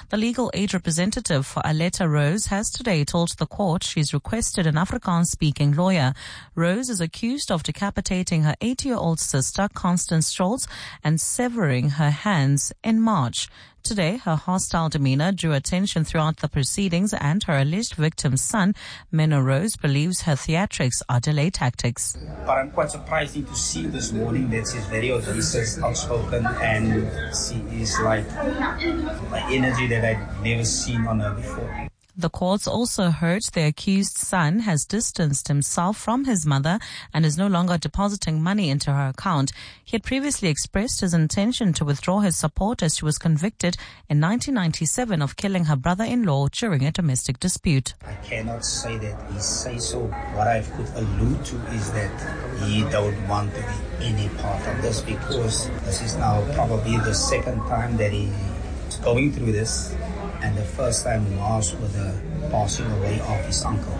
The legal aid representative for Aletta Rose has today told the court she's requested an Afrikaans-speaking lawyer. Rose is accused of decapitating her 80-year-old sister, Constance Schultz, and severing her hands in March. Today, her hostile demeanor drew attention throughout the proceedings, and her alleged victim's son, Menno Rose, believes her theatrics are delay tactics. But I'm quite surprising to see this morning that she's very racist, outspoken, and she is like an energy that I've never seen on her before. The courts also heard the accused son has distanced himself from his mother and is no longer depositing money into her account. He had previously expressed his intention to withdraw his support as she was convicted in 1997 of killing her brother-in-law during a domestic dispute. I cannot say that he says so. What I could allude to is that he don't want to be any part of this, because this is now probably the second time that he is going through this. And the first time was with the passing away of his uncle,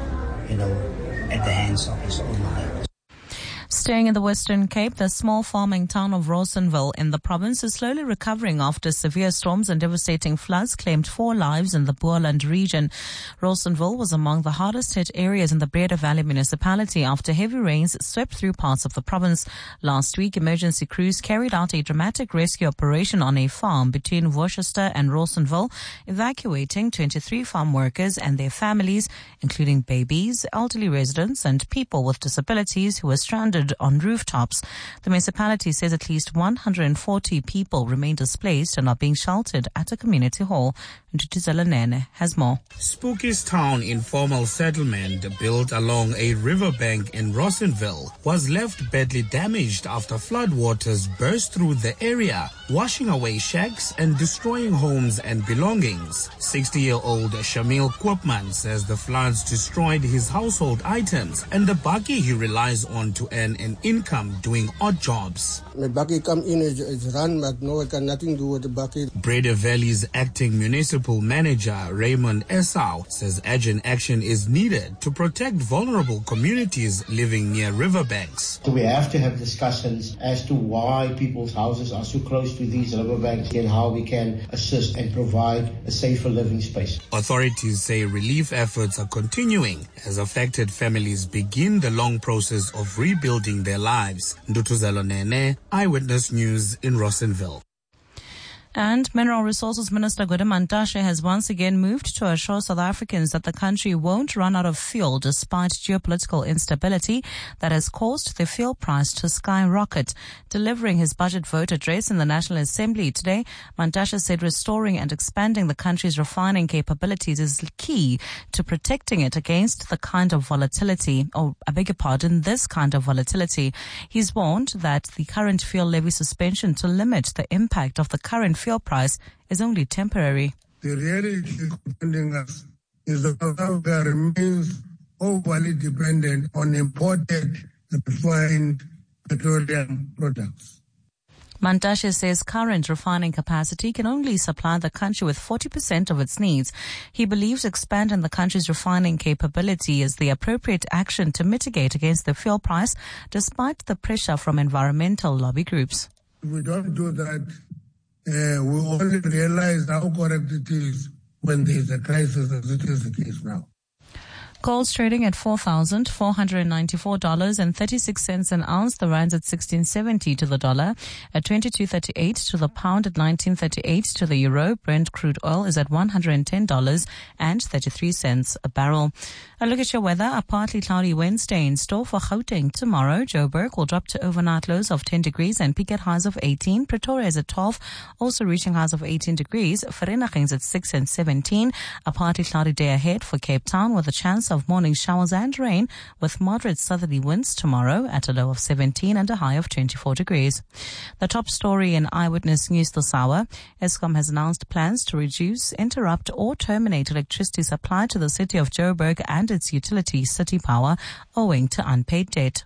at the hands of his own mother. Staying in the Western Cape, the small farming town of Rawsonville in the province is slowly recovering after severe storms and devastating floods claimed 4 lives in the Boerland region. Rawsonville was among the hardest hit areas in the Breda Valley municipality after heavy rains swept through parts of the province. Last week, emergency crews carried out a dramatic rescue operation on a farm between Worcester and Rawsonville, evacuating 23 farm workers and their families, including babies, elderly residents, and people with disabilities who were stranded on rooftops. The municipality says at least 140 people remain displaced and are being sheltered at a community hall. Ntutuzela Nene has more. Spooky's Town informal settlement built along a riverbank in Rawsonville was left badly damaged after floodwaters burst through the area, washing away shacks and destroying homes and belongings. 60-year-old Shamil Koopman says the floods destroyed his household items and the buggy he relies on to earn an income doing odd jobs. My buggy come in, it's run, but no, I can nothing do with the buggy. Breda Valley's acting municipal manager Raymond Esau says urgent action is needed to protect vulnerable communities living near riverbanks. So we have to have discussions as to why people's houses are so close to these riverbanks and how we can assist and provide a safer living space. Authorities say relief efforts are continuing as affected families begin the long process of rebuilding their lives. Ntutuzela Nene, Eyewitness News in Rawsonville. And Mineral Resources Minister Gwede Mantashe has once again moved to assure South Africans that the country won't run out of fuel despite geopolitical instability that has caused the fuel price to skyrocket. Delivering his budget vote address in the National Assembly today, Mantashe said restoring and expanding the country's refining capabilities is key to protecting it against this kind of volatility. He's warned that the current fuel levy suspension to limit the impact of the current fuel price is only temporary. The reality confronting us is that South Africa remains overly dependent on imported refined petroleum products. Mantashe says current refining capacity can only supply the country with 40% of its needs. He believes expanding the country's refining capability is the appropriate action to mitigate against the fuel price, despite the pressure from environmental lobby groups. If we don't do that, we only realize how correct it is when there is a crisis, as it is the case now. Coal's trading at $4,494.36 an ounce. The rand's at 16.70 to the dollar, at 22.38 to the pound, at 19.38 to the euro. Brent crude oil is at $110.33 a barrel. A look at your weather. A partly cloudy Wednesday in store for Gauteng tomorrow. Joburg will drop to overnight lows of 10 degrees and peak at highs of 18. Pretoria is at 12, also reaching highs of 18 degrees. Vereeniging is at 6 and 17. A partly cloudy day ahead for Cape Town with a chance of morning showers and rain with moderate southerly winds tomorrow at a low of 17 and a high of 24 degrees. The top story in Eyewitness News this hour. Eskom has announced plans to reduce, interrupt or terminate electricity supply to the city of Joburg and its utility City Power owing to unpaid debt.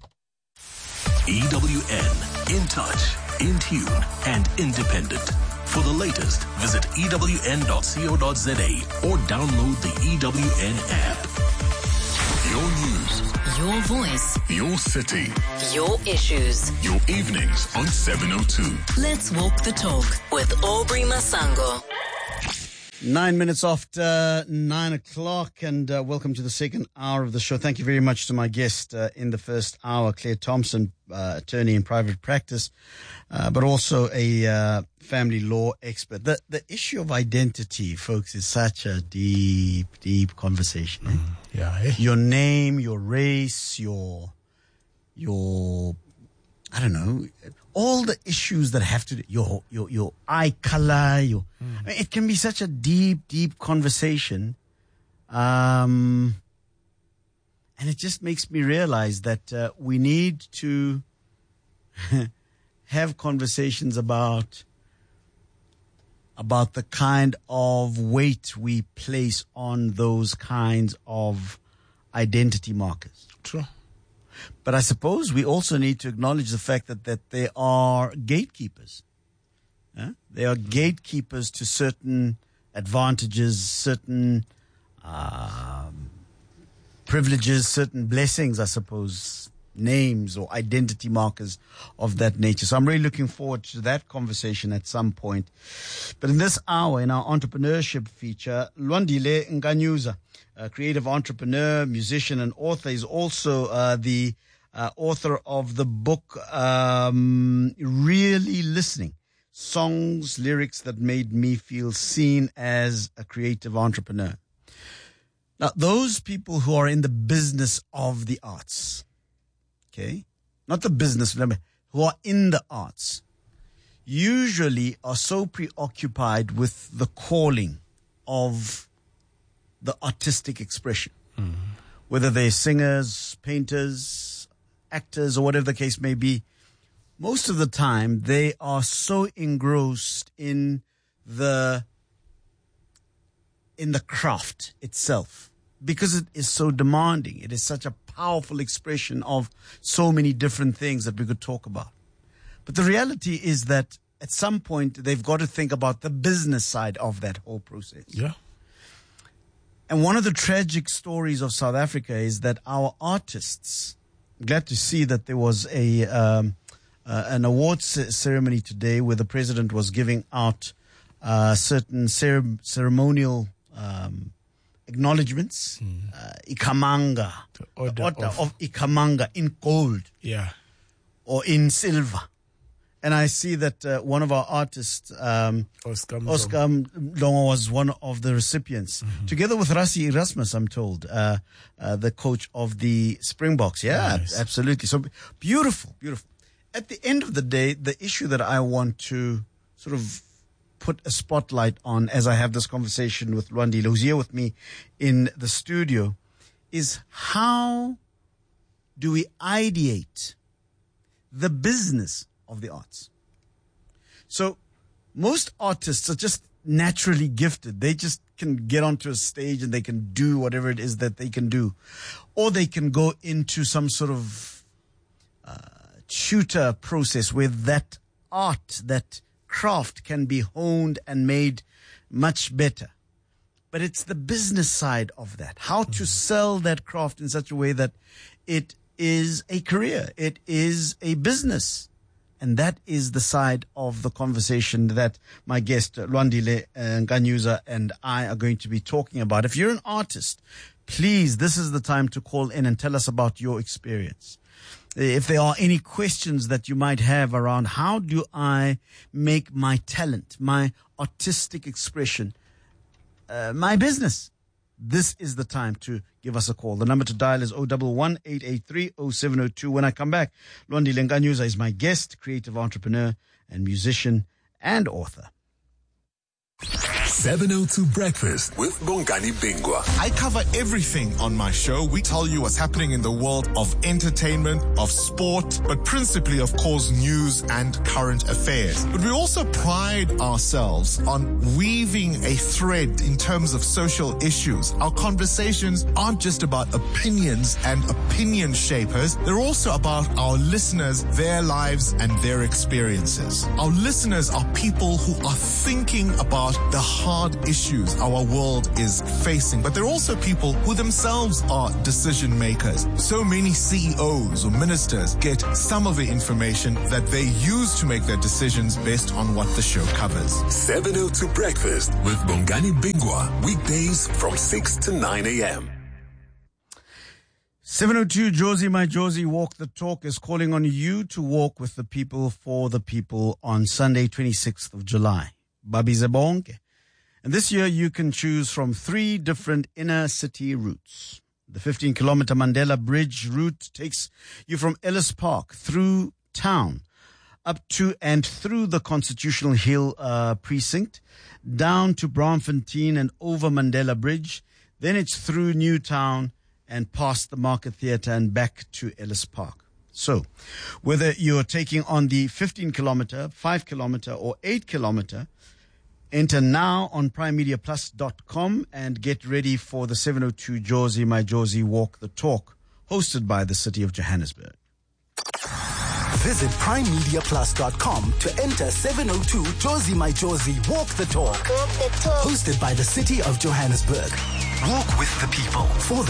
EWN, in touch, in tune and independent. For the latest, visit ewn.co.za or download the EWN app. Your news, your voice, your city, your issues, your evenings on 702. Let's walk the talk with Aubrey Masango. 9 minutes after 9 o'clock, and welcome to the second hour of the show. Thank you very much to my guest in the first hour, Claire Thompson, attorney in private practice, but also a family law expert. The issue of identity, folks, is such a deep, deep conversation. Eh? Your name, your race, your I don't know, all the issues that have to do, your eye color, I mean, it can be such a deep, deep conversation. And it just makes me realize that we need to have conversations about the kind of weight we place on those kinds of identity markers. True. But I suppose we also need to acknowledge the fact that they are gatekeepers. They are gatekeepers to certain advantages, certain privileges, certain blessings, I suppose, names or identity markers of that nature. So I'm really looking forward to that conversation at some point. But in this hour, in our entrepreneurship feature, Lwandile Nganyuza, a creative entrepreneur, musician, and author, is also the author of the book Really Listening, Songs, Lyrics That Made Me Feel Seen as a Creative Entrepreneur. Now, those people who are in the business of the arts, okay, not the business, who are in the arts, usually are so preoccupied with the calling of the artistic expression, whether they're singers, painters, actors, or whatever the case may be. Most of the time, they are so engrossed in the craft itself because it is so demanding. It is such a powerful expression of so many different things that we could talk about. But the reality is that at some point, they've got to think about the business side of that whole process. Yeah. And one of the tragic stories of South Africa is that our artists, I'm glad to see that there was an awards ceremony today where the president was giving out certain ceremonial acknowledgements. Ikamanga, the order of Ikamanga in gold, or in silver. And I see that one of our artists, Oscar Mlongo, was one of the recipients, together with Rassie Erasmus, I'm told, the coach of the Springboks. Yeah, nice. Absolutely. So beautiful, beautiful. At the end of the day, the issue that I want to sort of put a spotlight on as I have this conversation with Lwandile, who's here with me in the studio, is how do we ideate the business of the arts? So most artists are just naturally gifted. They just can get onto a stage and they can do whatever it is that they can do. Or they can go into some sort of tutor process where that art, that craft can be honed and made much better. But it's the business side of that. How to sell that craft in such a way that it is a career. It is a business. And that is the side of the conversation that my guest, Lwandile Nganyuza, and I are going to be talking about. If you're an artist, please, this is the time to call in and tell us about your experience. If there are any questions that you might have around how do I make my talent, my artistic expression, my business, this is the time to give us a call. The number to dial is 011-883-0702. When I come back, Lwandile Nganyuza is my guest, creative entrepreneur and musician and author. 702 Breakfast with Bongani Bingwa. I cover everything on my show. We tell you what's happening in the world of entertainment, of sport, but principally, of course, news and current affairs. But we also pride ourselves on weaving a thread in terms of social issues. Our conversations aren't just about opinions and opinion shapers. They're also about our listeners, their lives and their experiences. Our listeners are people who are thinking about the hard issues our world is facing, but there are also people who themselves are decision makers. So many CEOs or ministers get some of the information that they use to make their decisions based on what the show covers. 702 Breakfast with Bongani Bingwa, weekdays from 6 to 9 a.m. 702 Josie, my Josie, Walk the Talk is calling on you to walk with the people for the people on Sunday, 26th of July. Babi Zebonke. And this year you can choose from 3 different inner city routes. The 15-kilometer Mandela Bridge route takes you from Ellis Park through town up to and through the Constitutional Hill precinct, down to Braamfontein and over Mandela Bridge. Then it's through Newtown and past the Market Theatre and back to Ellis Park. So, whether you're taking on the 15-kilometer, 5-kilometer, or 8-kilometer, enter now on primemediaplus.com and get ready for the 702 Josie, my Josie, Walk the Talk, hosted by the City of Johannesburg. Visit primemediaplus.com to enter 702 Josie, my Josie, Walk the Talk, hosted by the City of Johannesburg. Walk with the people, for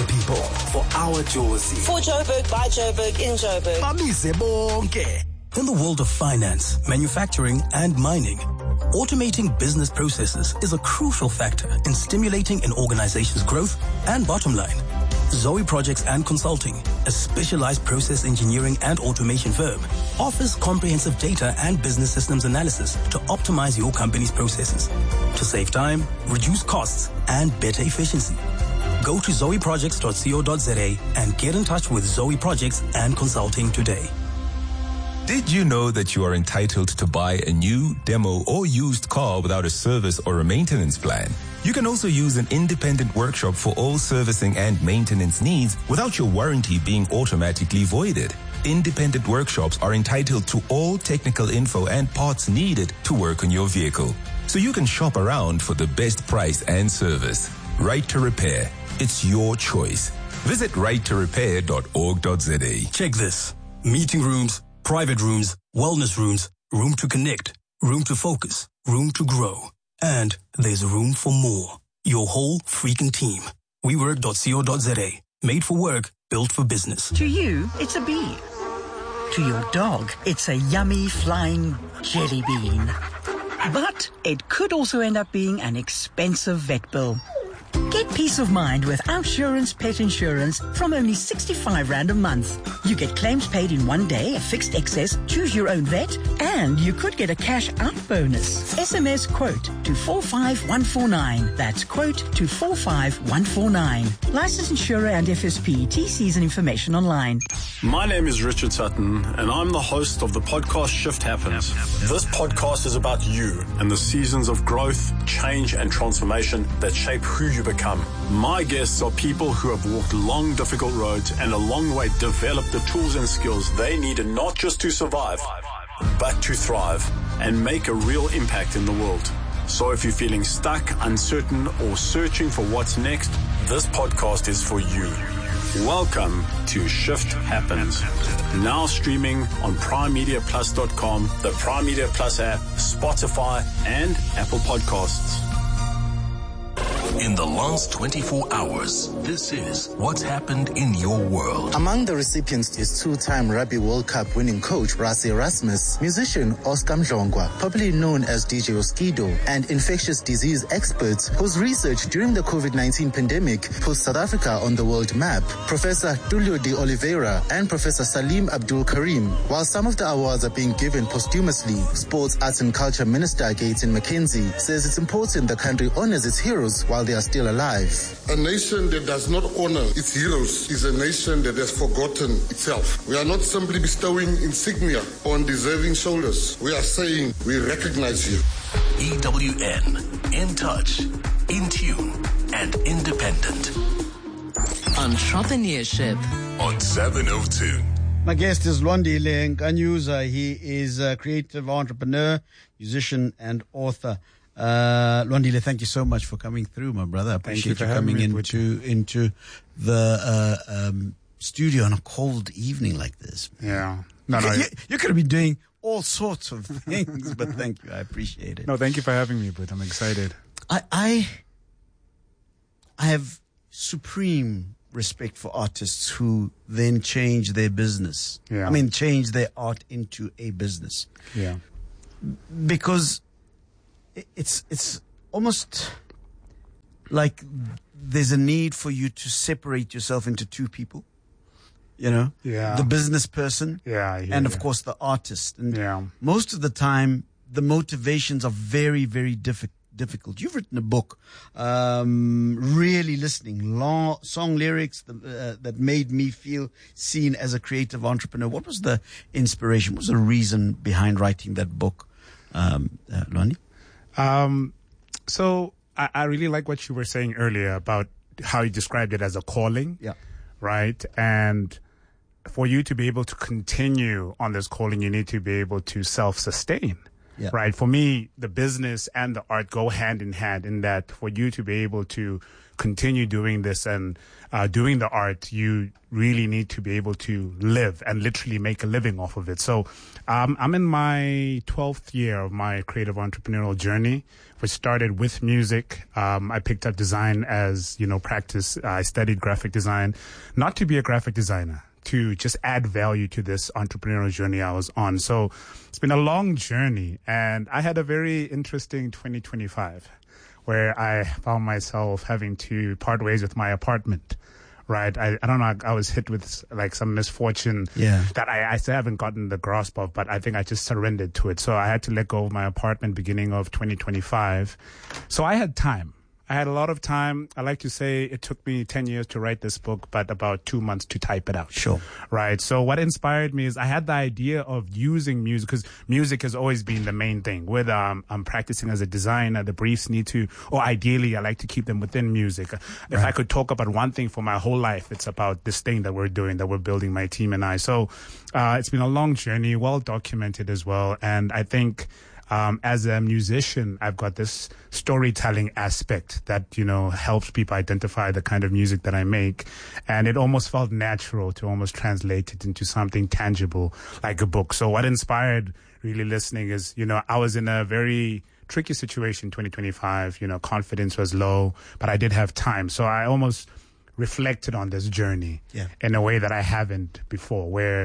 our Josie. For Joburg, by Joburg, in Joburg. Babize bonke. In the world of finance, manufacturing, and mining, automating business processes is a crucial factor in stimulating an organization's growth and bottom line. Zoe Projects and Consulting, a specialized process engineering and automation firm, offers comprehensive data and business systems analysis to optimize your company's processes, to save time, reduce costs, and better efficiency. Go to zoeprojects.co.za and get in touch with Zoe Projects and Consulting today. Did you know that you are entitled to buy a new, demo, or used car without a service or a maintenance plan? You can also use an independent workshop for all servicing and maintenance needs without your warranty being automatically voided. Independent workshops are entitled to all technical info and parts needed to work on your vehicle, so you can shop around for the best price and service. Right to Repair. It's your choice. Visit righttorepair.org.za. Check this. Meeting rooms, private rooms, wellness rooms, room to connect, room to focus, room to grow. And there's room for more. Your whole freaking team. WeWork.co.za. Made for work, built for business. To you, it's a bee. To your dog, it's a yummy flying jelly bean. But it could also end up being an expensive vet bill. Get peace of mind with Outsurance Pet Insurance from only 65 Rand a month. You get claims paid in 1 day, a fixed excess, choose your own vet, and you could get a cash out bonus. SMS quote to 45149. That's quote to 45149. Licensed insurer and FSP. TCs and information online. My name is Richard Sutton, and I'm the host of the podcast Shift Happens. This podcast is about you and the seasons of growth, change, and transformation that shape who you become. My guests are people who have walked long, difficult roads and along the way developed the tools and skills they needed not just to survive, but to thrive and make a real impact in the world. So if you're feeling stuck, uncertain, or searching for what's next, this podcast is for you. Welcome to Shift Happens. Now streaming on primemediaplus.com, the Prime Media Plus app, Spotify, and Apple Podcasts. In the last 24 hours, this is what's happened in your world. Among the recipients is two-time Rugby World Cup winning coach Rassie Erasmus, musician Oscar Mdlongwa, popularly known as DJ Oskido, and infectious disease experts whose research during the COVID-19 pandemic put South Africa on the world map, Professor Tulio de Oliveira and Professor Salim Abdul Karim. While some of the awards are being given posthumously, Sports, Arts and Culture Minister Gayton McKenzie says it's important the country honors its heroes while they are still alive. A nation that does not honor its heroes is a nation that has forgotten itself. We are not simply bestowing insignia on deserving shoulders. We are saying we recognize you. EWN, in touch, in tune, and independent. Entrepreneurship on 702. My guest is Lwandile Nkanyuza. He is a creative entrepreneur, musician, and author. Lwandile, thank you so much for coming through, my brother. I appreciate you coming into the studio on a cold evening like this. Yeah. You could be doing all sorts of things, but thank you. I appreciate it. No, thank you for having me, but I'm excited. I have supreme respect for artists who then change their business. Yeah. I mean, change their art into a business. Yeah. Because it's almost like there's a need for you to separate yourself into two people. You know, the business person, and of course the artist. And most of the time, the motivations are very, very difficult. You've written a book, really listening, long song lyrics that made me feel seen as a creative entrepreneur. What was the inspiration? What was the reason behind writing that book, Lonnie? So I really like what you were saying earlier about how you described it as a calling. Yeah. Right. And for you to be able to continue on this calling, you need to be able to self-sustain. Yeah. Right. For me, the business and the art go hand in hand in that for you to be able to continue doing this and doing the art, you really need to be able to live and literally make a living off of it. So I'm in my 12th year of my creative entrepreneurial journey, which started with music. I picked up design as, practice. I studied graphic design, not to be a graphic designer, to just add value to this entrepreneurial journey I was on. So it's been a long journey, and I had a very interesting 2025 where I found myself having to part ways with my apartment. Right. I don't know. I was hit with like some misfortune that I still haven't gotten the grasp of, but I think I just surrendered to it. So I had to let go of my apartment beginning of 2025. So I had time. I had a lot of time. I like to say it took me 10 years to write this book, but about 2 months to type it out. Sure. Right. So what inspired me is I had the idea of using music, because music has always been the main thing. Whether I'm practicing as a designer, the briefs need to, or ideally I like to keep them within music. If I could talk about one thing for my whole life, it's about this thing that we're doing, that we're building, my team and I. So it's been a long journey, well documented as well. And I think as a musician, I've got this storytelling aspect that, helps people identify the kind of music that I make. And it almost felt natural to almost translate it into something tangible like a book. So what inspired really listening is, I was in a very tricky situation in 2025. Confidence was low, but I did have time. So I almost reflected on this journey in a way that I haven't before, where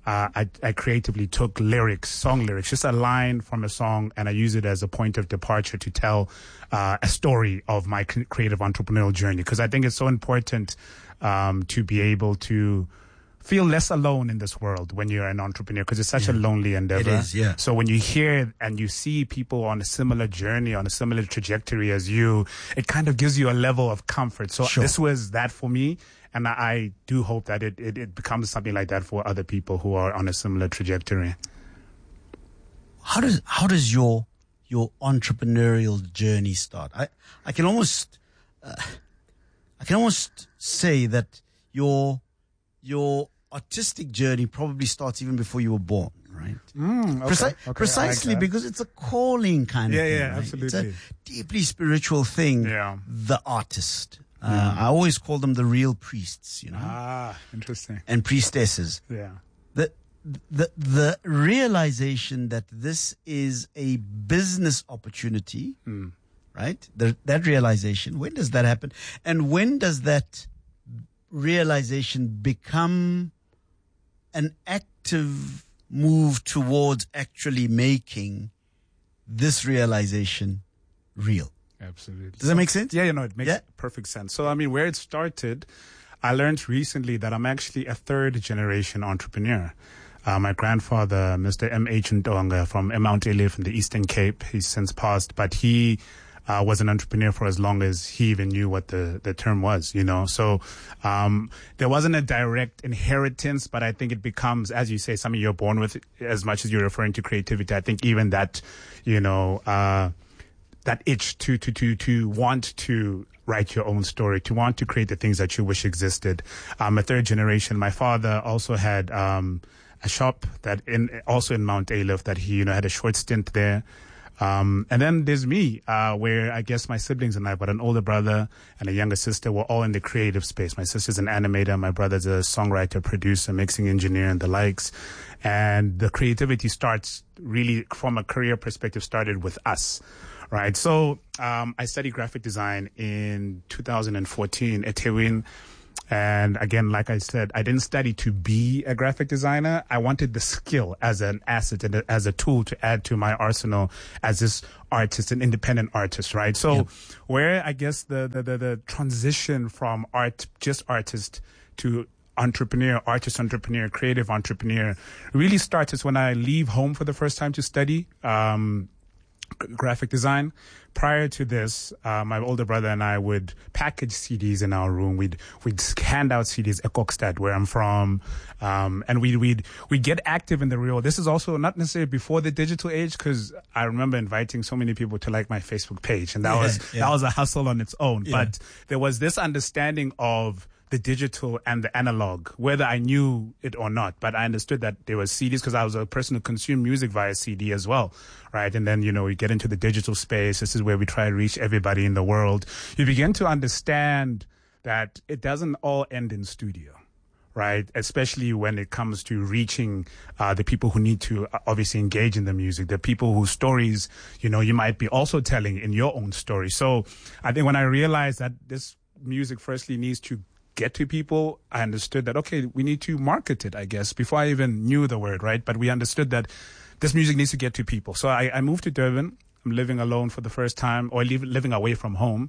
I creatively took song lyrics, just a line from a song, and I use it as a point of departure to tell a story of my creative entrepreneurial journey. Because I think it's so important to be able to feel less alone in this world when you're an entrepreneur, because it's such a lonely endeavor. It is, yeah. So when you hear and you see people on a similar journey, on a similar trajectory as you, it kind of gives you a level of comfort. So this was that for me. And I do hope that it becomes something like that for other people who are on a similar trajectory. How does your entrepreneurial journey start? I can almost say that your artistic journey probably starts even before you were born, right? Precisely like because it's a calling kind of thing. Yeah, right? absolutely. It's a deeply spiritual thing. Yeah. The artist. I always call them the real priests, interesting. And priestesses. Yeah. The realization that this is a business opportunity, right? That realization, when does that happen? And when does that realization become an active move towards actually making this realization real? Absolutely. Does that make sense? Yeah, it makes perfect sense. So, where it started, I learned recently that I'm actually a third generation entrepreneur. My grandfather, Mr. M.H. Ndonga from Mount Eliel from the Eastern Cape, he's since passed, but he was an entrepreneur for as long as he even knew what the term was, So there wasn't a direct inheritance, but I think it becomes, as you say, something you're born with. As much as you're referring to creativity, I think even that, that itch to want to write your own story, to want to create the things that you wish existed. I'm a third generation. My father also had a shop also in Mount Eliel that he had a short stint there. And then there's me, where I guess my siblings and I've got an older brother and a younger sister. We're all in the creative space. My sister's an animator. My brother's a songwriter, producer, mixing engineer, and the likes. And the creativity starts really from a career perspective, started with us. right? So I studied graphic design in 2014 at Tewin. And again, like I said, I didn't study to be a graphic designer. I wanted the skill as an asset and as a tool to add to my arsenal as this artist, an independent artist, right? So where I guess the transition from just artist to entrepreneur, artist entrepreneur, creative entrepreneur really starts is when I leave home for the first time to study graphic design. Prior to this, my older brother and I would package CDs in our room. We'd hand out CDs at Kokstad, where I'm from, and we'd get active in the real. This is also not necessarily before the digital age, because I remember inviting so many people to like my Facebook page, and that was a hustle on its own. Yeah. But there was this understanding of the digital and the analog, whether I knew it or not. But I understood that there was CDs because I was a person who consumed music via CD as well, right? And then, we get into the digital space. This is where we try to reach everybody in the world. You begin to understand that it doesn't all end in studio, right? Especially when it comes to reaching the people who need to obviously engage in the music, the people whose stories, you might be also telling in your own story. So I think when I realized that this music firstly needs to get to people, I understood that, okay, we need to market it, I guess, before I even knew the word, right? But we understood that this music needs to get to people. So I moved to Durban. I'm living alone for the first time, or living away from home.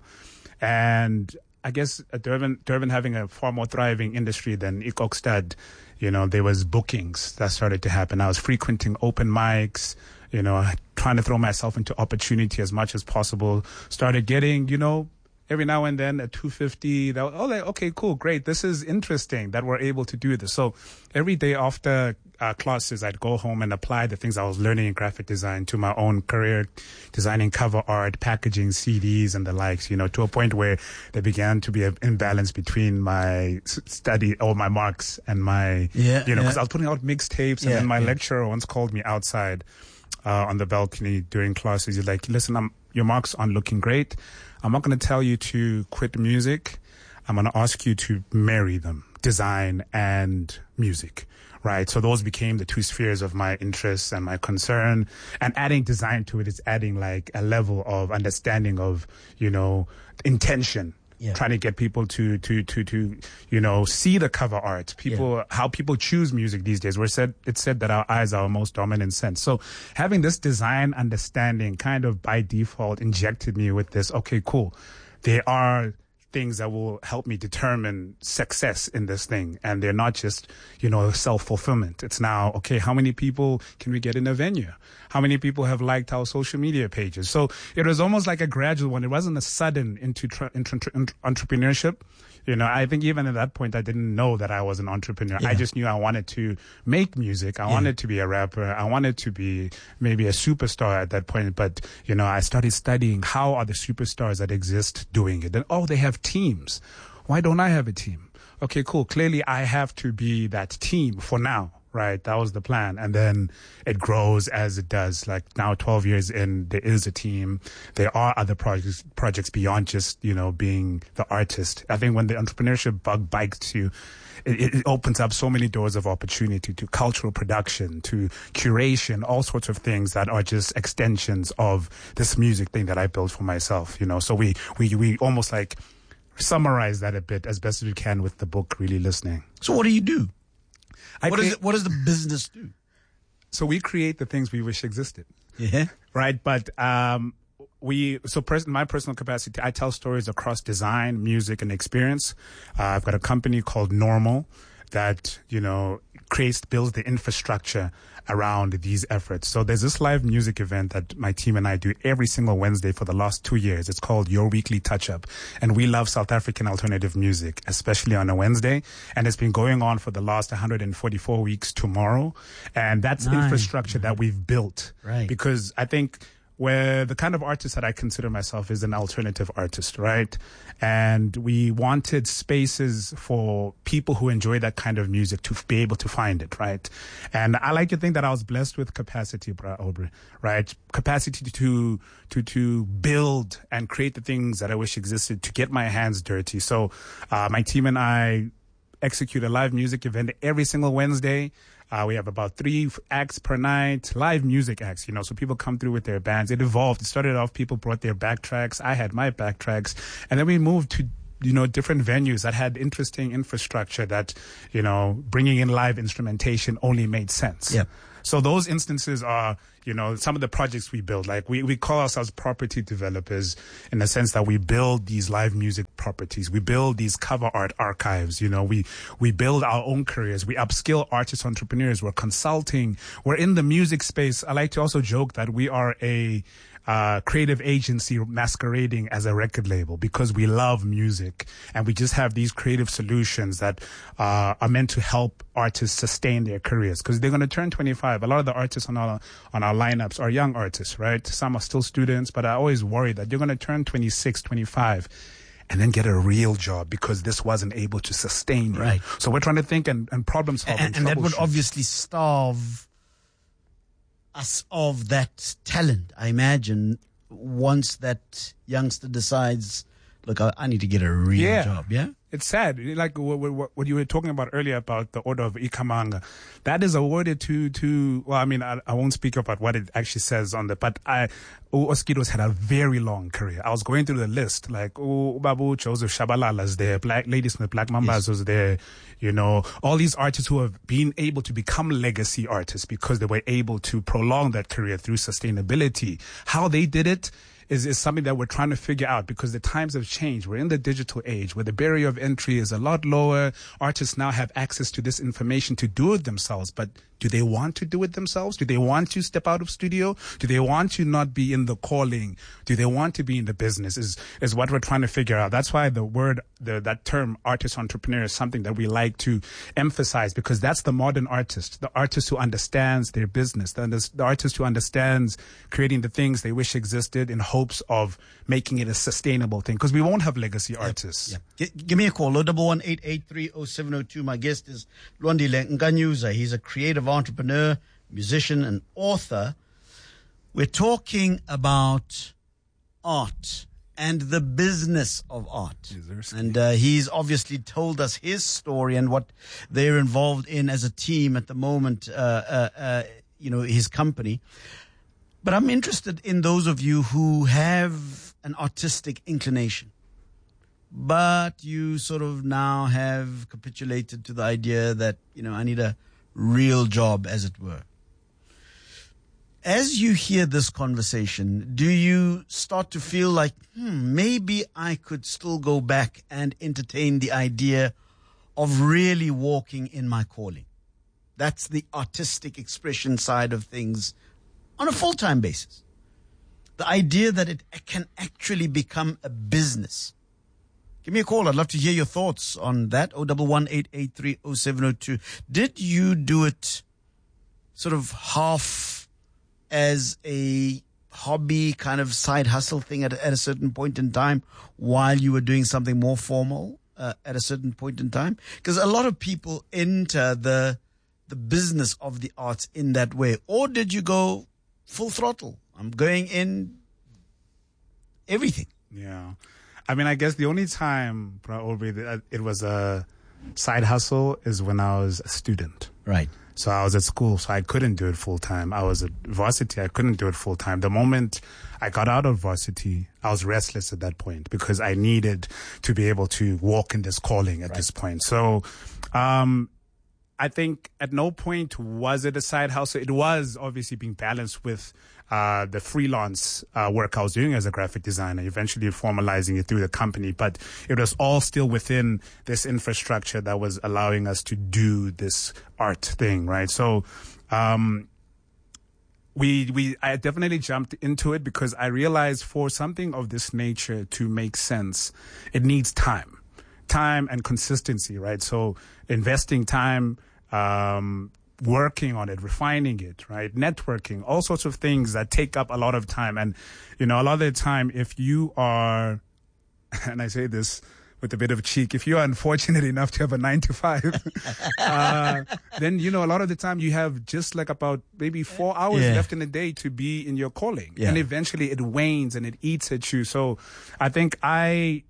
And I guess Durban having a far more thriving industry than Kokstad, there was bookings that started to happen. I was frequenting open mics, trying to throw myself into opportunity as much as possible. Started getting, every now and then at 250, okay, cool, great. This is interesting that we're able to do this. So every day after classes, I'd go home and apply the things I was learning in graphic design to my own career, designing cover art, packaging CDs and the likes, to a point where there began to be an imbalance between my study or my marks and my, because I was putting out mixtapes, and then my lecturer once called me outside on the balcony during classes. He's like, listen, your marks aren't looking great. I'm not going to tell you to quit music. I'm going to ask you to marry them, design and music, right? So those became the two spheres of my interests and my concern. And adding design to it is adding like a level of understanding of, intention. Yeah. Trying to get people to see the cover art, how people choose music these days. It's said that our eyes are our most dominant sense. So having this design understanding kind of by default injected me with this, okay, cool. There are things that will help me determine success in this thing. And they're not just, self-fulfillment. It's now, okay, how many people can we get in a venue? How many people have liked our social media pages? So it was almost like a gradual one. It wasn't a sudden into entrepreneurship. I think even at that point, I didn't know that I was an entrepreneur. Yeah. I just knew I wanted to make music. I wanted to be a rapper. I wanted to be maybe a superstar at that point. But, I started studying how are the superstars that exist doing it. And, they have teams. Why don't I have a team? Okay, cool. Clearly, I have to be that team for now. Right. That was the plan. And then it grows as it does. Like now 12 years in, there is a team. There are other projects beyond just, being the artist. I think when the entrepreneurship bug bites you, it opens up so many doors of opportunity to cultural production, to curation, all sorts of things that are just extensions of this music thing that I built for myself, So we almost like summarize that a bit as best as we can with the book, Really Listening. So what do you do? What does the business do? So we create the things we wish existed. Yeah. Right. But, my personal capacity, I tell stories across design, music, and experience. I've got a company called Normal that, builds the infrastructure around these efforts. So there's this live music event that my team and I do every single Wednesday for the last 2 years. It's called Your Weekly Touch Up. And we love South African alternative music, especially on a Wednesday. And it's been going on for the last 144 weeks tomorrow. And that's infrastructure that we've built. Right. Because I think where the kind of artist that I consider myself is an alternative artist, right? And we wanted spaces for people who enjoy that kind of music to be able to find it, right? And I like to think that I was blessed with capacity, Aubrey, right? Capacity to build and create the things that I wish existed, to get my hands dirty. So my team and I execute a live music event every single Wednesday. We have about 3 acts per night, live music acts, so people come through with their bands. It evolved. It started off, people brought their backtracks. I had my backtracks. And then we moved to different venues that had interesting infrastructure that, bringing in live instrumentation only made sense. Yeah. So those instances are, some of the projects we build. Like we call ourselves property developers in the sense that we build these live music properties. We build these cover art archives. We build our own careers. We upskill artist entrepreneurs. We're consulting. We're in the music space. I like to also joke that we are a creative agency masquerading as a record label because we love music and we just have these creative solutions that are meant to help artists sustain their careers because they're going to turn 25. A lot of the artists on our lineups are young artists, right? Some are still students, but I always worry that you're going to turn 26, 25 and then get a real job because this wasn't able to sustain you. Right. So we're trying to think and problem solve and that would obviously starve us of that talent, I imagine, once that youngster decides, look, I need to get a real job, yeah? It's sad. Like what you were talking about earlier about the Order of Ikamanga. That is awarded to well, I mean, I won't speak about what it actually says on the, but Oskido's had a very long career. I was going through the list, like, Babu, Joseph Shabalala's there, Ladysmith Black Mambas was there, all these artists who have been able to become legacy artists because they were able to prolong that career through sustainability. How they did it is something that we're trying to figure out because the times have changed. We're in the digital age where the barrier of entry is a lot lower. Artists now have access to this information to do it themselves, but do they want to do it themselves? Do they want to step out of studio? Do they want to not be in the calling? Do they want to be in the business is what we're trying to figure out. That's why that term artist entrepreneur is something that we like to emphasize because that's the modern artist, the artist who understands their business, the artist who understands creating the things they wish existed in hopes of making it a sustainable thing because we won't have legacy artists. Yeah. Give me a call, 011-883-0702. My guest is Lwandile Nkanyuza. He's a creative entrepreneur, musician, and author. We're talking about art and the business of art. And he's obviously told us his story and what they're involved in as a team at the moment, his company. But I'm interested in those of you who have an artistic inclination, but you sort of now have capitulated to the idea that, I need a real job, as it were. As you hear this conversation, do you start to feel like, maybe I could still go back and entertain the idea of really walking in my calling? That's the artistic expression side of things on a full-time basis. The idea that it can actually become a business. Give me a call. I'd love to hear your thoughts on that. 011-883-0702. Did you do it sort of half as a hobby kind of side hustle thing at a certain point in time while you were doing something more formal at a certain point in time? Because a lot of people enter the business of the arts in that way. Or did you go full throttle? I'm going in everything. Yeah. I mean, I guess the only time it was a side hustle is when I was a student. Right. So I was at school, so I couldn't do it full time. I was at varsity, I couldn't do it full time. The moment I got out of varsity, I was restless at that point because I needed to be able to walk in this calling at this point. So, I think at no point was it a side hustle. It was obviously being balanced with the freelance work I was doing as a graphic designer, eventually formalizing it through the company. But it was all still within this infrastructure that was allowing us to do this art thing, right? So I definitely jumped into it because I realized for something of this nature to make sense, it needs time and consistency, right? So investing time, working on it, refining it, right? Networking, all sorts of things that take up a lot of time. And, a lot of the time, if you are, and I say this with a bit of cheek, if you are unfortunate enough to have a 9 to 5, then, a lot of the time you have just like about maybe 4 hours left in the day to be in your calling. Yeah. And eventually it wanes and it eats at you. So I think I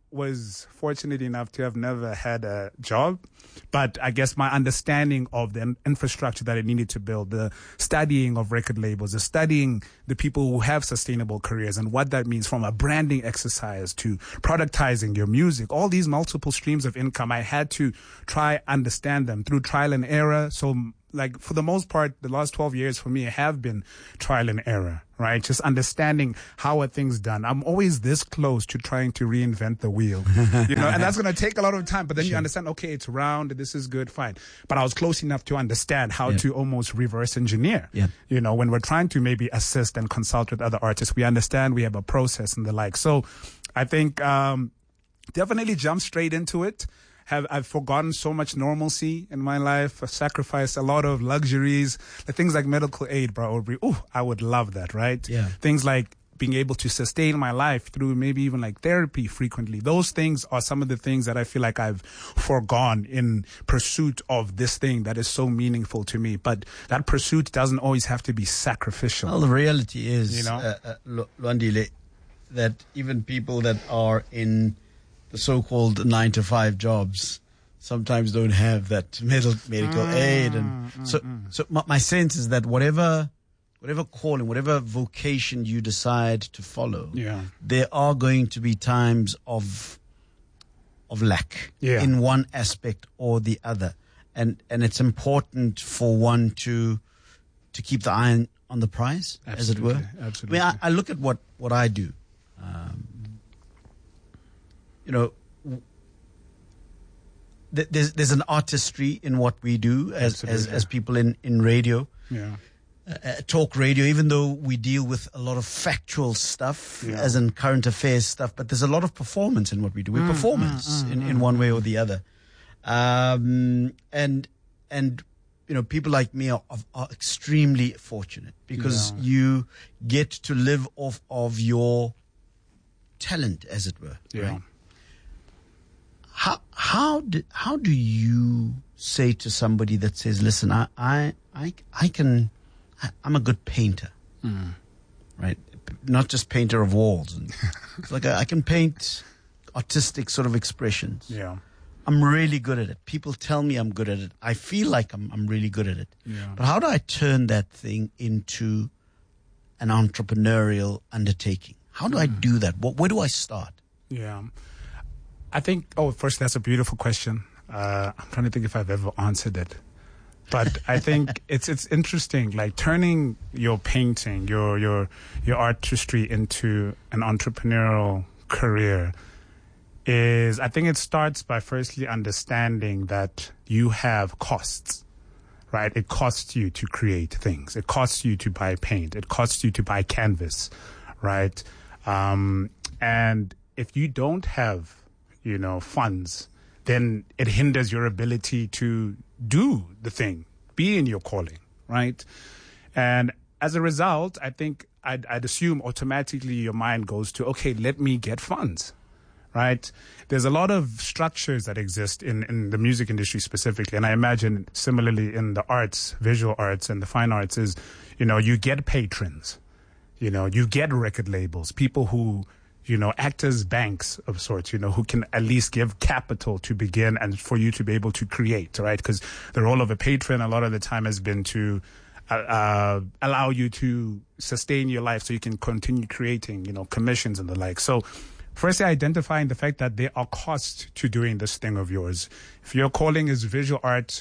was fortunate enough to have never had a job, but I guess my understanding of the infrastructure that I needed to build, the studying of record labels, the studying the people who have sustainable careers and what that means from a branding exercise to productizing your music, all these multiple streams of income, I had to try understand them through trial and error. So like for the most part, the last 12 years for me have been trial and error, right? Just understanding how are things done. I'm always this close to trying to reinvent the wheel, you know, and that's going to take a lot of time, but then you understand, okay, it's round. This is good. Fine. But I was close enough to understand how to almost reverse engineer, you know, when we're trying to maybe assist and consult with other artists, we understand we have a process and the like. So I think, definitely jump straight into it. I've forgotten so much normalcy in my life. I've sacrificed a lot of luxuries, like things like medical aid, bro. Ooh, I would love that, right? Yeah. Things like being able to sustain my life through maybe even like therapy frequently. Those things are some of the things that I feel like I've forgone in pursuit of this thing that is so meaningful to me. But that pursuit doesn't always have to be sacrificial. Well, the reality is, you know, Lwandile, that even people that are in the so-called 9-to-5 jobs sometimes don't have that medical aid, and so my sense is that whatever calling, whatever vocation you decide to follow, there are going to be times of lack in one aspect or the other, and it's important for one to keep the eye on the prize, as it were. Absolutely. I mean, I look at what I do. You know, there's an artistry in what we do as people in radio. Yeah. Talk radio, even though we deal with a lot of factual stuff, as in current affairs stuff, but there's a lot of performance in what we do. We're performers in one way or the other. And you know, people like me are extremely fortunate because you get to live off of your talent, as it were. Yeah. Right? How do you say to somebody that says, listen, I'm a good painter, right? Not just painter of walls. And it's like I can paint artistic sort of expressions. Yeah. I'm really good at it. People tell me I'm good at it. I feel like I'm really good at it. Yeah. But how do I turn that thing into an entrepreneurial undertaking? How do I do that? Where do I start? Yeah. I think, first, that's a beautiful question. I'm trying to think if I've ever answered it. But I think it's interesting, like turning your painting, your artistry into an entrepreneurial career is, I think it starts by firstly understanding that you have costs, right? It costs you to create things. It costs you to buy paint. It costs you to buy canvas, right? And if you don't have, you know, funds, then it hinders your ability to do the thing, be in your calling, right? And as a result, I think I'd assume automatically your mind goes to, okay, let me get funds, right? There's a lot of structures that exist in the music industry specifically, and I imagine similarly in the arts, visual arts and the fine arts is, you know, you get patrons, you know, you get record labels, people who, you know, act as banks of sorts, you know, who can at least give capital to begin and for you to be able to create, right? Because the role of a patron a lot of the time has been to allow you to sustain your life so you can continue creating, you know, commissions and the like. So firstly, identifying the fact that there are costs to doing this thing of yours. If your calling is visual art,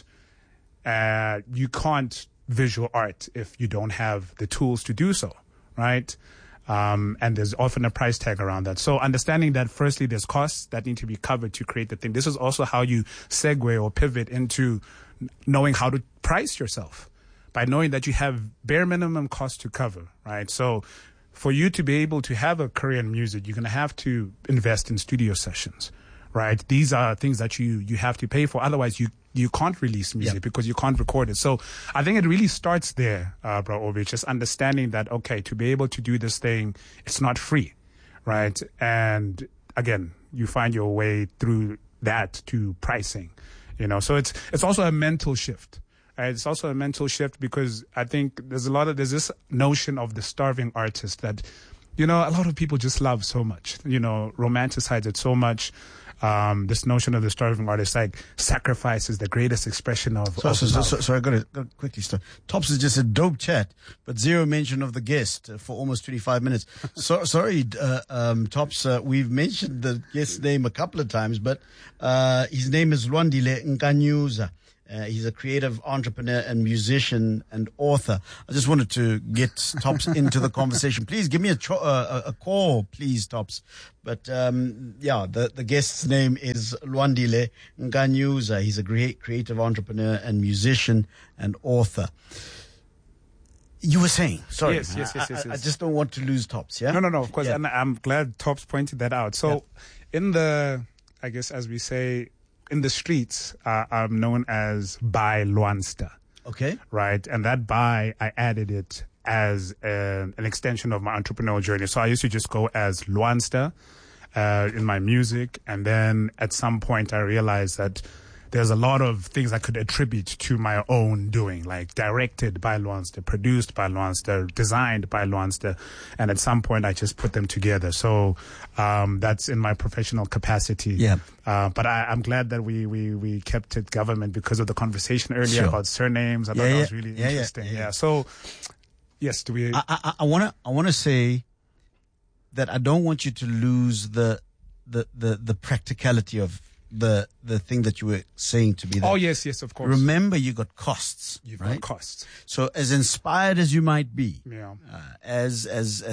you can't visual art if you don't have the tools to do so, right? And there's often a price tag around that. So understanding that firstly, there's costs that need to be covered to create the thing. This is also how you segue or pivot into knowing how to price yourself, by knowing that you have bare minimum costs to cover, right? So for you to be able to have a career in music, you're going to have to invest in studio sessions, right? These are things that you have to pay for. Otherwise, you can't release music because you can't record it. So I think it really starts there, Bro Obi, just understanding that, okay, to be able to do this thing, it's not free, right? And again, you find your way through that to pricing, you know. So it's also a mental shift. Right? It's also a mental shift because I think there's this notion of the starving artist that a lot of people just love so much, romanticize it so much. This notion of the starving artist, like sacrifice is the greatest expression of love. So I got to quickly start. Tops is just a dope chat, but zero mention of the guest for almost 25 minutes. Sorry, Tops, we've mentioned the guest's name a couple of times, but his name is Lwandile Nkanyuza. He's a creative entrepreneur and musician and author. I just wanted to get Tops into the conversation. Please give me a call, please, Tops. But the guest's name is Lwandile Nkanyuza. He's a great creative entrepreneur and musician and author. You were saying, sorry. Yes. I just don't want to lose Tops, yeah? No, of course. Yeah. And I'm glad Tops pointed that out. So in the, I guess, as we say, in the streets, I'm known as By Lwanster. Okay. Right. And that By, I added it as an extension of my entrepreneurial journey. So I used to just go as Lwanster in my music. And then at some point I realized that there's a lot of things I could attribute to my own doing, like directed by Lwanster, produced by Lwanster, designed by Lwanster. And at some point I just put them together. So that's in my professional capacity. Yeah. But I'm glad that we kept it government because of the conversation earlier about surnames. I thought that was really interesting. Yeah. So yes, do we? I wanna say that I don't want you to lose the practicality of the thing that you were saying to me. Oh yes, of course. Remember, you got costs. You've right? got costs. So as inspired as you might be, as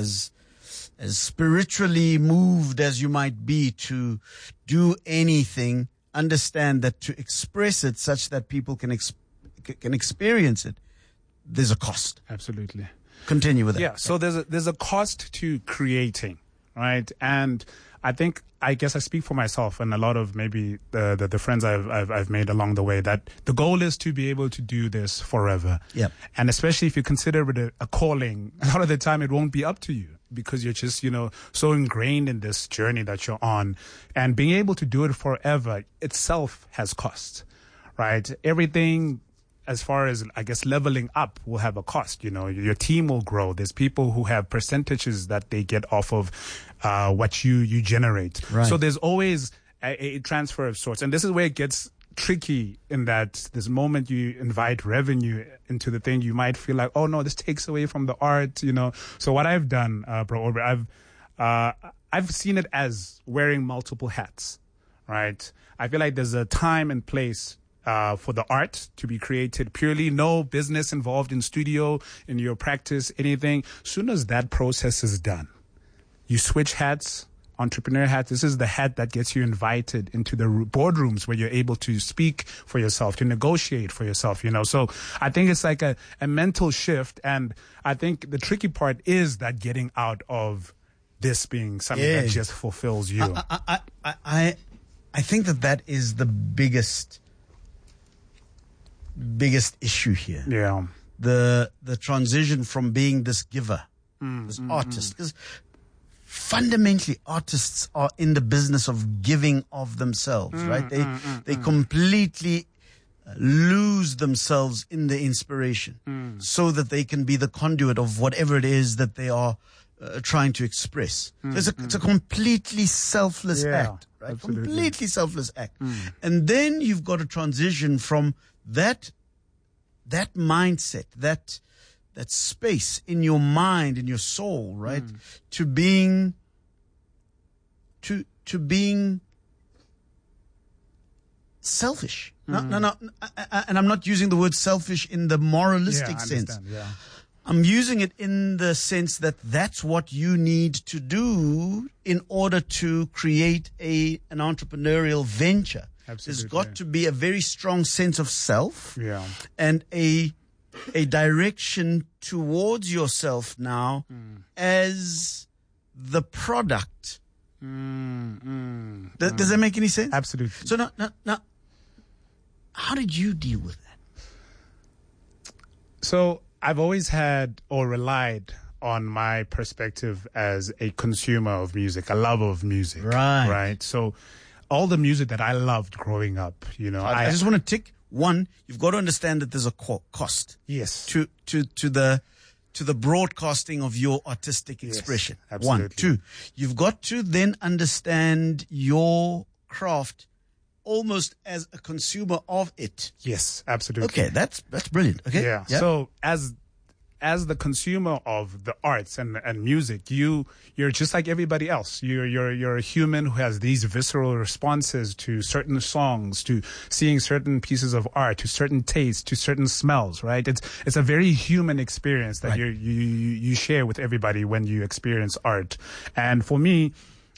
spiritually moved as you might be to do anything, understand that to express it such that people can experience it, there's a cost. Absolutely. Continue with that. Yeah. So there's a cost to creating, right? And I guess I speak for myself and a lot of maybe the friends I've made along the way that the goal is to be able to do this forever. Yeah. And especially if you consider it a calling, a lot of the time it won't be up to you because you're just, so ingrained in this journey that you're on, and being able to do it forever itself has cost, right? Everything, as far as, I guess, leveling up will have a cost. Your team will grow. There's people who have percentages that they get off of what you generate. Right. So there's always a transfer of sorts. And this is where it gets tricky, in that this moment you invite revenue into the thing, you might feel like, oh no, this takes away from the art, So what I've done, bro, I've seen it as wearing multiple hats, right? I feel like there's a time and place for the art to be created purely, no business involved in studio, in your practice, anything. Soon as that process is done, you switch hats, entrepreneur hat. This is the hat that gets you invited into the boardrooms where you're able to speak for yourself, to negotiate for yourself, So I think it's like a mental shift. And I think the tricky part is that getting out of this being something that just fulfills you. I think that is the biggest issue here. Yeah. The transition from being this giver, this artist. Because fundamentally, artists are in the business of giving of themselves, right? They completely lose themselves in the inspiration so that they can be the conduit of whatever it is that they are trying to express. It's a completely selfless act, right? Absolutely. Completely selfless act. And then you've got to transition from that mindset, that space in your mind, in your soul, right? To being selfish. No, and I'm not using the word selfish in the moralistic sense. Yeah. I'm using it in the sense that that's what you need to do in order to create an entrepreneurial venture. Absolutely. There's got to be a very strong sense of self, Yeah. and a direction towards yourself now as the product. Does that make any sense? Absolutely. So now, how did you deal with that? So I've always had or relied on my perspective as a consumer of music, a lover of music. Right. So all the music that I loved growing up, I just want to tick one. You've got to understand that there's a cost. Yes. To to the broadcasting of your artistic expression. Yes, absolutely. 1. 2, you've got to then understand your craft almost as a consumer of it. Yes, absolutely. Okay, that's brilliant. Okay. Yeah. So as the consumer of the arts and music, you're just like everybody else. You're a human who has these visceral responses to certain songs, to seeing certain pieces of art, to certain tastes, to certain smells, right? It's a very human experience that you share with everybody when you experience art. And for me,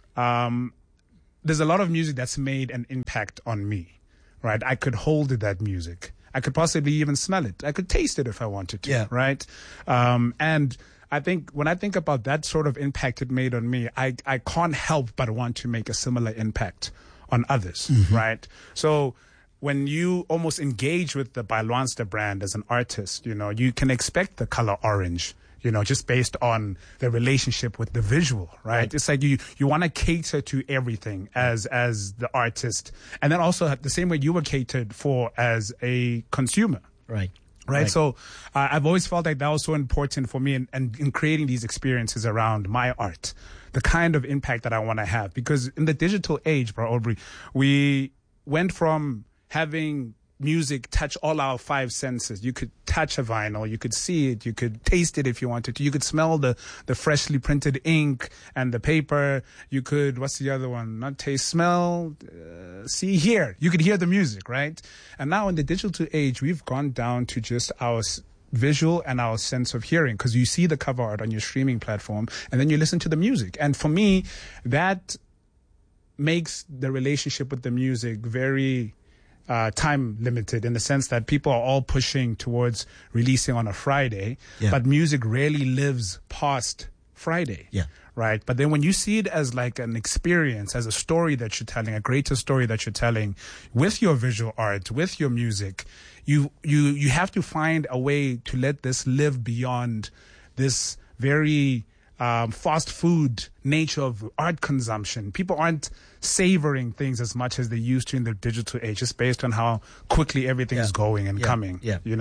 there's a lot of music that's made an impact on me, right? I could hold that music. I could possibly even smell it. I could taste it if I wanted to, right? And I think when I think about that sort of impact it made on me, I can't help but want to make a similar impact on others, right? So when you almost engage with the Baloanster brand as an artist, you can expect the color orange, just based on the relationship with the visual, right? It's like you want to cater to everything as the artist. And then also the same way you were catered for as a consumer. Right. So I've always felt like that was so important for me in creating these experiences around my art, the kind of impact that I want to have. Because in the digital age, Bro Aubrey, we went from having music touch all our 5 senses. You could touch a vinyl, you could see it, you could taste it if you wanted to, you could smell the freshly printed ink and the paper, you could, what's the other one? Not taste, smell, see, hear. You could hear the music, right? And now in the digital age, we've gone down to just our visual and our sense of hearing, because you see the cover art on your streaming platform and then you listen to the music. And for me, that makes the relationship with the music very time limited, in the sense that people are all pushing towards releasing on a Friday, but music rarely lives past Friday. Right. But then when you see it as like an experience, as a story that you're telling, a greater story that you're telling with your visual art, with your music, you have to find a way to let this live beyond this very fast food nature of art consumption. People aren't savoring things as much as they used to in the digital age, just based on how quickly everything is going and coming.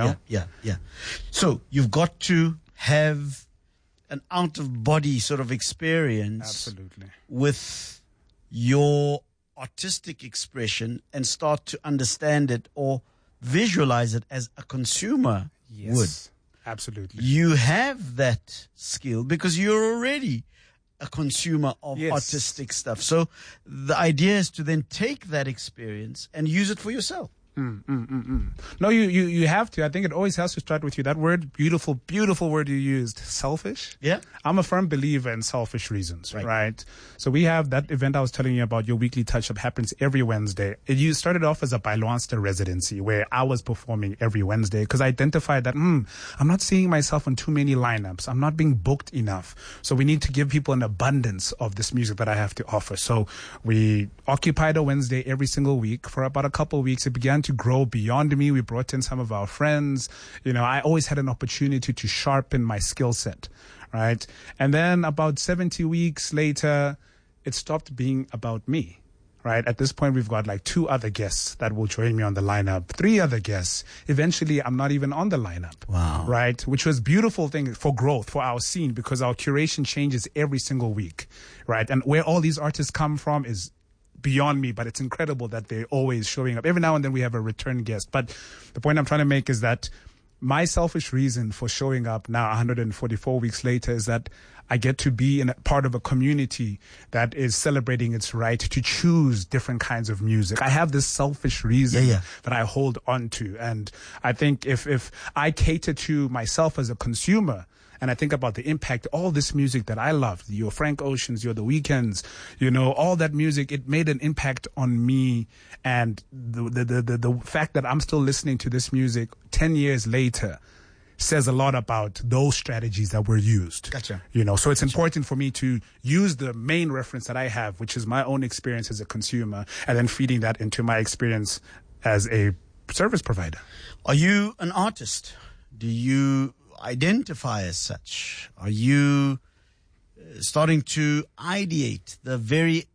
So you've got to have an out-of-body sort of experience with your artistic expression and start to understand it or visualize it as a consumer would. Absolutely. You have that skill because you're already a consumer of artistic stuff. So the idea is to then take that experience and use it for yourself. No, you have to. I think it always has to start with you. That word, beautiful word you used, selfish. Yeah. I'm a firm believer in selfish reasons, right? So we have that event I was telling you about, your weekly touch-up, happens every Wednesday. You started off as a Baloanster residency where I was performing every Wednesday because I identified that, I'm not seeing myself on too many lineups. I'm not being booked enough. So we need to give people an abundance of this music that I have to offer. So we occupied a Wednesday every single week for about a couple of weeks. It began to grow beyond me. We brought in some of our friends. I always had an opportunity to sharpen my skill set, right? And then about 70 weeks later, it stopped being about me, right? At this point, we've got like 2 other guests that will join me on the lineup, 3 other guests. Eventually, I'm not even on the lineup. Wow. Right? Which was a beautiful thing for growth, for our scene, because our curation changes every single week, right? And where all these artists come from is beyond me, but it's incredible that they're always showing up. Every now and then we have a return guest. But the point I'm trying to make is that my selfish reason for showing up now 144 weeks later is that I get to be in a part of a community that is celebrating its right to choose different kinds of music. I have this selfish reason that I hold on to. And I think if I cater to myself as a consumer, and I think about the impact, all this music that I love, your Frank Oceans, your The Weeknds, all that music, it made an impact on me. And the fact that I'm still listening to this music 10 years later says a lot about those strategies that were used. Gotcha. So it's important for me to use the main reference that I have, which is my own experience as a consumer, and then feeding that into my experience as a service provider. Are you an artist? Do you identify as such? Are you starting to ideate the very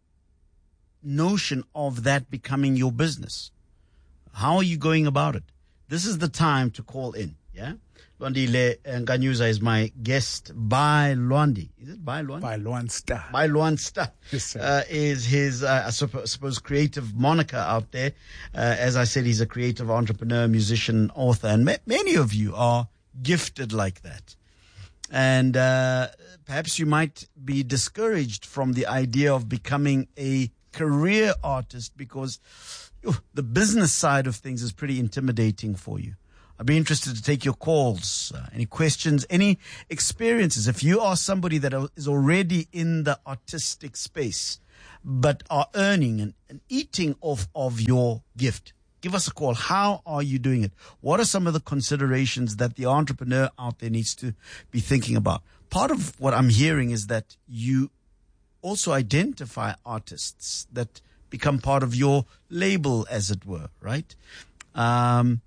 notion of that becoming your business? How are you going about it? This is the time to call in, Lwandile Nganyuza is my guest. By Lwandi. Is it by Lwandi? By Lwanster. By Lwanster. Yes, sir. Is his, I suppose, creative moniker out there. As I said, he's a creative entrepreneur, musician, author, and many of you are gifted like that. And perhaps you might be discouraged from the idea of becoming a career artist because the business side of things is pretty intimidating for you. I'd be interested to take your calls, any questions, any experiences. If you are somebody that is already in the artistic space, but are earning and eating off of your gift, give us a call. How are you doing it? What are some of the considerations that the entrepreneur out there needs to be thinking about? Part of what I'm hearing is that you also identify artists that become part of your label, as it were, right? And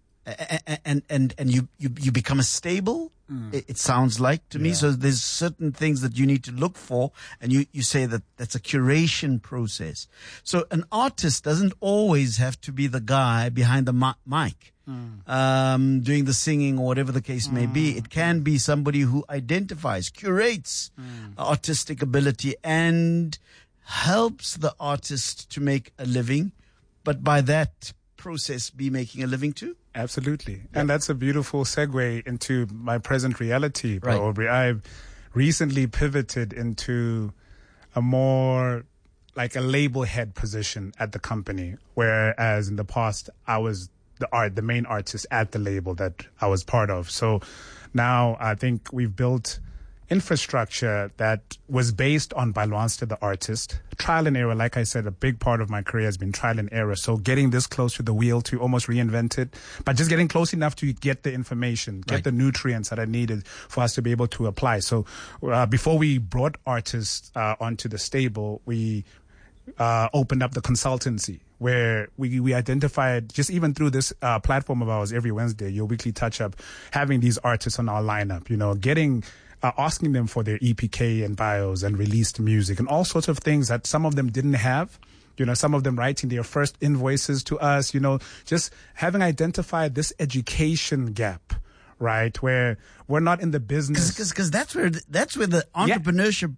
you become a stable. It sounds like to me. So there's certain things that you need to look for, and you say that that's a curation process. So an artist doesn't always have to be the guy behind the mic, doing the singing or whatever the case may be. It can be somebody who identifies, curates artistic ability and helps the artist to make a living, but by that process be making a living too. Absolutely. And that's a beautiful segue into my present reality, Right. Aubrey. I've recently pivoted into a more like a label head position at the company, whereas in the past I was the main artist at the label that I was part of. So now I think we've built infrastructure that was based on By Lwanster, the artist. Trial and error, like I said, a big part of my career has been trial and error. So getting this close to the wheel to almost reinvent it, but just getting close enough to get the information, get the nutrients that I needed for us to be able to apply. So before we brought artists onto the stable, we opened up the consultancy where we identified, just even through this platform of ours every Wednesday, your weekly touch up, having these artists on our lineup, getting asking them for their EPK and bios and released music and all sorts of things that some of them didn't have. Some of them writing their first invoices to us, just having identified this education gap, right? Where we're not in the business. Because that's where the entrepreneurship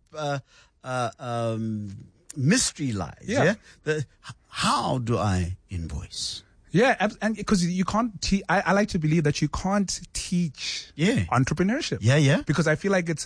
mystery lies. Yeah. How do I invoice? Yeah, and because you can't I like to believe that you can't teach entrepreneurship. Yeah. Because I feel like it's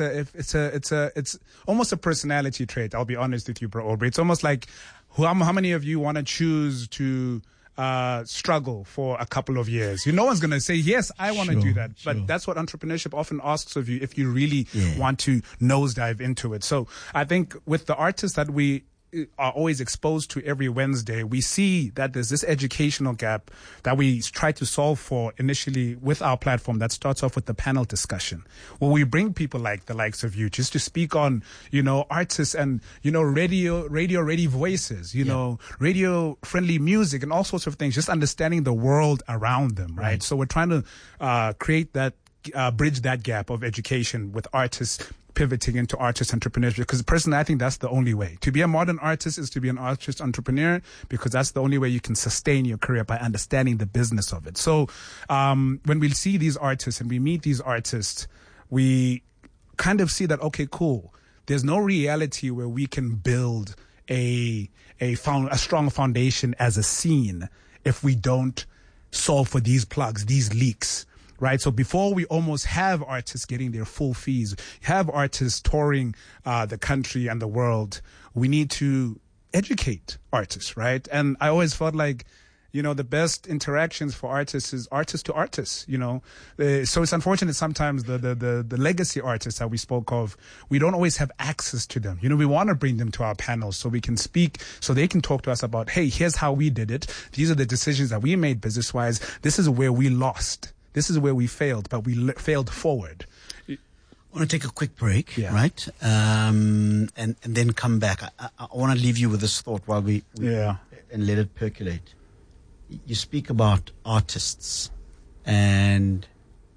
almost a personality trait. I'll be honest with you, bro Aubrey. It's almost like how many of you want to choose to struggle for a couple of years? No one's going to say, yes, I want to do that. But that's what entrepreneurship often asks of you if you really want to nosedive into it. So I think with the artists that we are always exposed to every Wednesday, we see that there's this educational gap that we try to solve for initially with our platform that starts off with the panel discussion, where we bring people like the likes of you just to speak on, artists and, radio ready voices, radio friendly music and all sorts of things, just understanding the world around them, right? So we're trying to create that, bridge that gap of education with artists pivoting into artist entrepreneurship, because personally I think that's the only way. To be a modern artist is to be an artist entrepreneur, because that's the only way you can sustain your career, by understanding the business of it. So when we see these artists and we meet these artists, we kind of see that, okay, cool, there's no reality where we can build a strong foundation as a scene if we don't solve for these plugs, these leaks. Right. So before we almost have artists getting their full fees, have artists touring the country and the world, we need to educate artists. Right. And I always felt like, the best interactions for artists is artist to artist, so it's unfortunate sometimes the legacy artists that we spoke of, we don't always have access to them. We want to bring them to our panels so we can speak, so they can talk to us about, hey, here's how we did it. These are the decisions that we made business wise. This is where we lost. This is where we failed, but we failed forward. I want to take a quick break, right? And then come back. I want to leave you with this thought while we and let it percolate. You speak about artists and,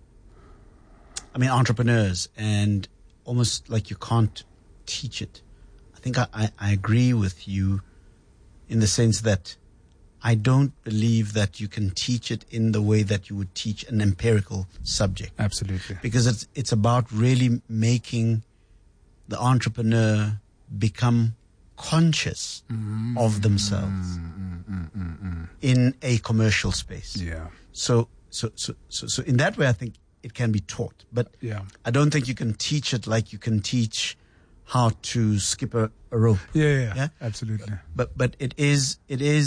entrepreneurs, and almost like you can't teach it. I think I agree with you in the sense that I don't believe that you can teach it in the way that you would teach an empirical subject. Absolutely. Because it's about really making the entrepreneur become conscious of themselves in a commercial space. Yeah. So in that way, I think it can be taught. But I don't think you can teach it like you can teach how to skip a rope. Yeah, absolutely. But it is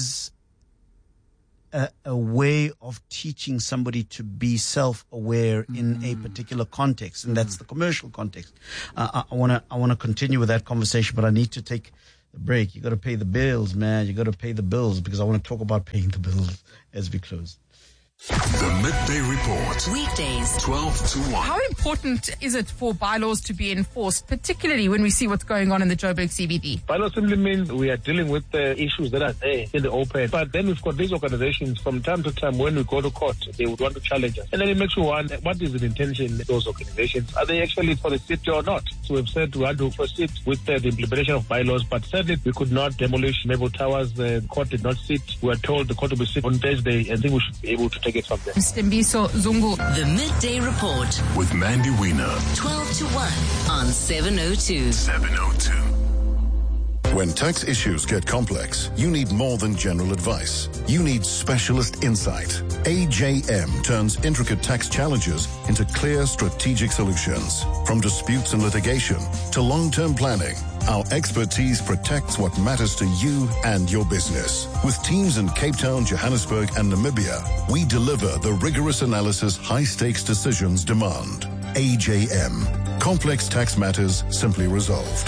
a way of teaching somebody to be self-aware in a particular context, and that's the commercial context. I want to continue with that conversation, but I need to take a break. You got to pay the bills, man. You got to pay the bills, because I want to talk about paying the bills as we close. The Midday Report. Weekdays, 12 to 1. How important is it for bylaws to be enforced, particularly when we see what's going on in the Joburg CBD? Bylaws simply means we are dealing with the issues that are there in the open. But then we've got these organizations from time to time when we go to court, they would want to challenge us. And then it makes you wonder, what is the intention of those organizations? Are they actually for the city or not? So we've said we want to proceed with the implementation of bylaws, but certainly we could not demolish Maple Towers. The court did not sit. We are told the court will be sit on Thursday, and I think we should be able to take it from there. Stembiso Zungu. The Midday Report. With Mandy Wiener. 12 to 1 on 702. 702. When tax issues get complex, you need more than general advice. You need specialist insight. AJM turns intricate tax challenges into clear strategic solutions. From disputes and litigation to long-term planning, our expertise protects what matters to you and your business. With teams in Cape Town, Johannesburg, and Namibia, we deliver the rigorous analysis high-stakes decisions demand. AJM. Complex tax matters simply resolved.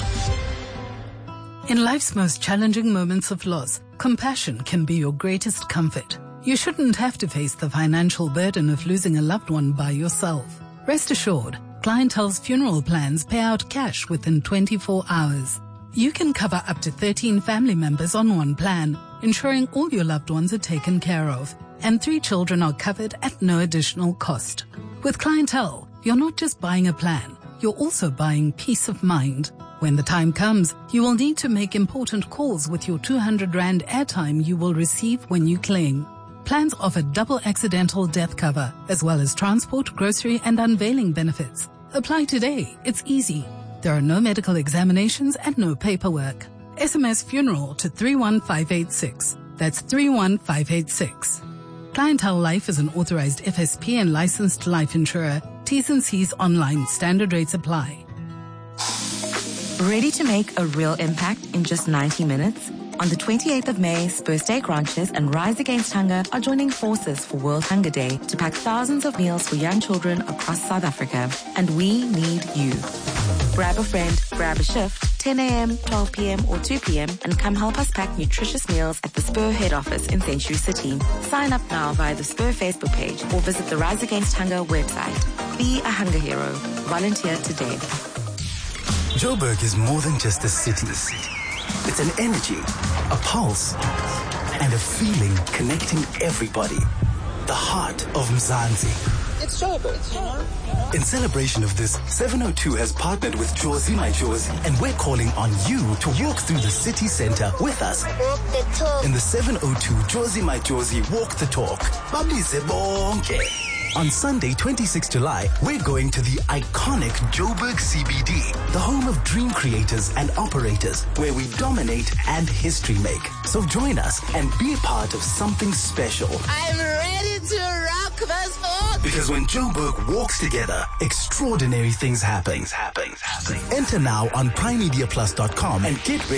In life's most challenging moments of loss, compassion can be your greatest comfort. You shouldn't have to face the financial burden of losing a loved one by yourself. Rest assured, Clientele's funeral plans pay out cash within 24 hours. You can cover up to 13 family members on one plan, ensuring all your loved ones are taken care of, and 3 children are covered at no additional cost. With Clientele, you're not just buying a plan, you're also buying peace of mind. When the time comes, you will need to make important calls with your 200 Rand airtime you will receive when you claim. Plans offer double accidental death cover, as well as transport, grocery, and unveiling benefits. Apply today. It's easy. There are no medical examinations and no paperwork. SMS funeral to 31586. That's 31586. Clientele Life is an authorized FSP and licensed life insurer. T's and C's online. Standard rates apply. Ready to make a real impact in just 90 minutes? On the 28th of May, Spur Steak Ranches and Rise Against Hunger are joining forces for World Hunger Day to pack thousands of meals for young children across South Africa. And we need you. Grab a friend, grab a shift, 10 a.m., 12 p.m. or 2 p.m. and come help us pack nutritious meals at the Spur head office in Century City. Sign up now via the Spur Facebook page or visit the Rise Against Hunger website. Be a hunger hero. Volunteer today. Joburg is more than just a city. It's an energy, a pulse, and a feeling connecting everybody. The heart of Mzansi. It's Joburg. In celebration of this, 702 has partnered with Jozi My Jozi, and we're calling on you to walk through the city center with us. Walk the talk. In the 702 Jozi My Jozi Walk the Talk. Babize bonke. On Sunday, 26 July, we're going to the iconic Joburg CBD, the home of dream creators and operators, where we dominate and history make. So join us and be a part of something special. I'm ready to rock this boat. Because when Joburg walks together, extraordinary things happen. Enter now on primemediaplus.com and get ready